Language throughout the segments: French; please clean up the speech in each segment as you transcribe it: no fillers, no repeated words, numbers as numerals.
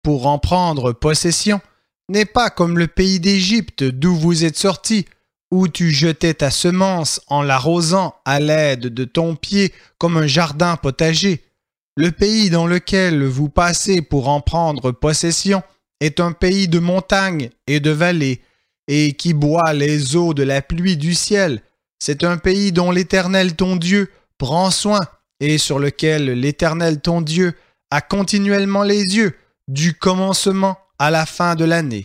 pour en prendre possession n'est pas comme le pays d'Égypte d'où vous êtes sortis, où tu jetais ta semence en l'arrosant à l'aide de ton pied comme un jardin potager. Le pays dans lequel vous passez pour en prendre possession est un pays de montagnes et de vallées, et qui boit les eaux de la pluie du ciel. C'est un pays dont l'Éternel ton Dieu prend soin, et sur lequel l'Éternel ton Dieu a continuellement les yeux, du commencement à la fin de l'année.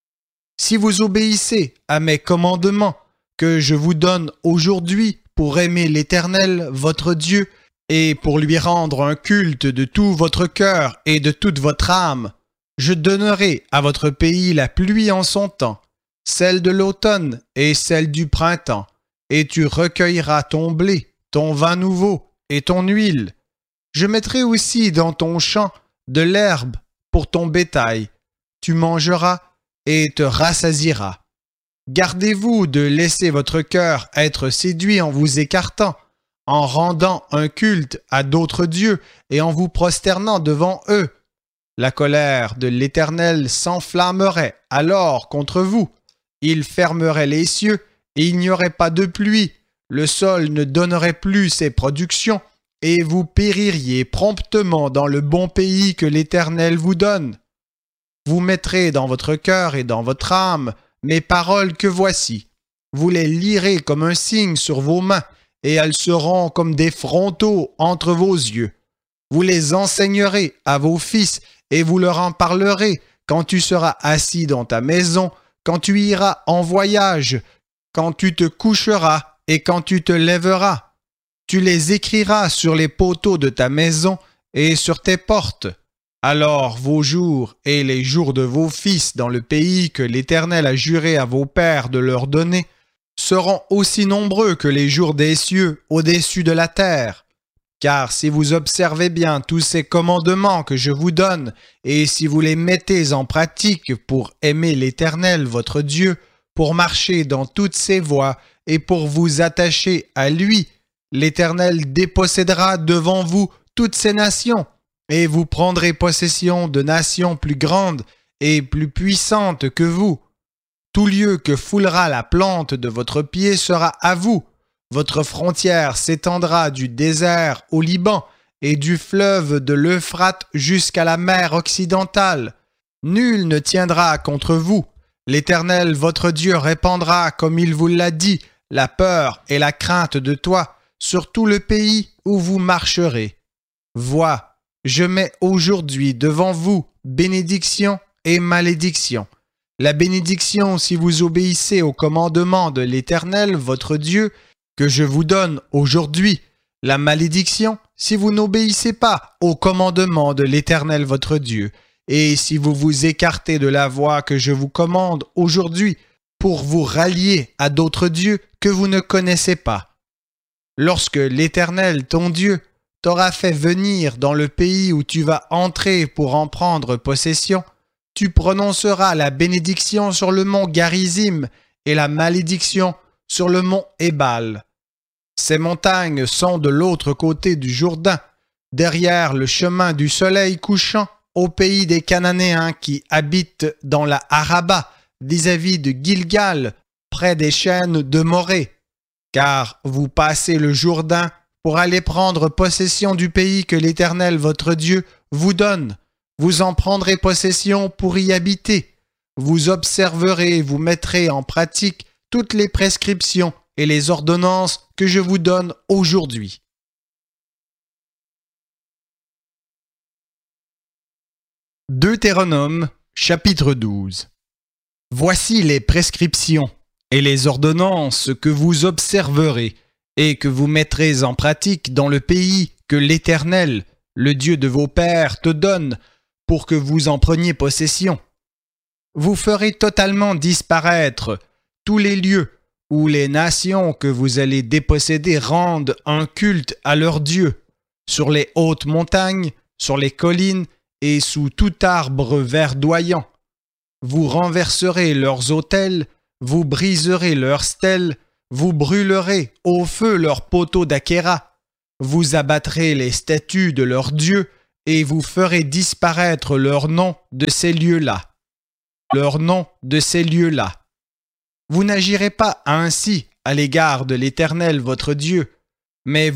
Si vous obéissez à mes commandements que je vous donne aujourd'hui pour aimer l'Éternel votre Dieu et pour lui rendre un culte de tout votre cœur et de toute votre âme, je donnerai à votre pays la pluie en son temps, celle de l'automne et celle du printemps, et tu recueilleras ton blé, ton vin nouveau et ton huile. Je mettrai aussi dans ton champ de l'herbe pour ton bétail. Tu mangeras et te rassasieras. Gardez-vous de laisser votre cœur être séduit en vous écartant, en rendant un culte à d'autres dieux et en vous prosternant devant eux. La colère de l'Éternel s'enflammerait alors contre vous. Il fermerait les cieux et il n'y aurait pas de pluie. Le sol ne donnerait plus ses productions et vous péririez promptement dans le bon pays que l'Éternel vous donne. Vous mettrez dans votre cœur et dans votre âme mes paroles que voici. Vous les lirez comme un signe sur vos mains et elles seront comme des frontaux entre vos yeux. Vous les enseignerez à vos fils et vous leur en parlerez quand tu seras assis dans ta maison, quand tu iras en voyage, quand tu te coucheras et quand tu te lèveras. Tu les écriras sur les poteaux de ta maison et sur tes portes. Alors vos jours et les jours de vos fils dans le pays que l'Éternel a juré à vos pères de leur donner seront aussi nombreux que les jours des cieux au-dessus de la terre. Car si vous observez bien tous ces commandements que je vous donne, et si vous les mettez en pratique pour aimer l'Éternel votre Dieu, pour marcher dans toutes ses voies et pour vous attacher à lui, l'Éternel dépossédera devant vous toutes ces nations, et vous prendrez possession de nations plus grandes et plus puissantes que vous. Tout lieu que foulera la plante de votre pied sera à vous. Votre frontière s'étendra du désert au Liban et du fleuve de l'Euphrate jusqu'à la mer occidentale. Nul ne tiendra contre vous. L'Éternel votre Dieu répandra, comme il vous l'a dit, la peur et la crainte de toi sur tout le pays où vous marcherez. Vois, je mets aujourd'hui devant vous bénédiction et malédiction. La bénédiction si vous obéissez au commandement de l'Éternel votre Dieu, que je vous donne aujourd'hui, la malédiction si vous n'obéissez pas au commandement de l'Éternel votre Dieu, et si vous vous écartez de la voie que je vous commande aujourd'hui pour vous rallier à d'autres dieux que vous ne connaissez pas. Lorsque l'Éternel ton Dieu t'aura fait venir dans le pays où tu vas entrer pour en prendre possession, tu prononceras la bénédiction sur le mont Garizim et la malédiction sur le mont Ébal. Ces montagnes sont de l'autre côté du Jourdain, derrière le chemin du soleil couchant, au pays des Cananéens qui habitent dans la Araba, vis-à-vis de Gilgal, près des chênes de Morée. Car vous passez le Jourdain pour aller prendre possession du pays que l'Éternel votre Dieu vous donne. Vous en prendrez possession pour y habiter. Vous observerez et vous mettrez en pratique toutes les prescriptions et les ordonnances que je vous donne aujourd'hui. Deutéronome, chapitre 12. Voici les prescriptions et les ordonnances que vous observerez et que vous mettrez en pratique dans le pays que l'Éternel, le Dieu de vos pères, te donne pour que vous en preniez possession. Vous ferez totalement disparaître tous les lieux où les nations que vous allez déposséder rendent un culte à leur Dieu, sur les hautes montagnes, sur les collines et sous tout arbre verdoyant. Vous renverserez leurs autels, vous briserez leurs stèles, vous brûlerez au feu leurs poteaux d'Achéra, vous abattrez les statues de leurs dieux et vous ferez disparaître leur nom de ces lieux-là. Leur nom de ces lieux-là. Vous n'agirez pas ainsi à l'égard de l'Éternel votre Dieu, mais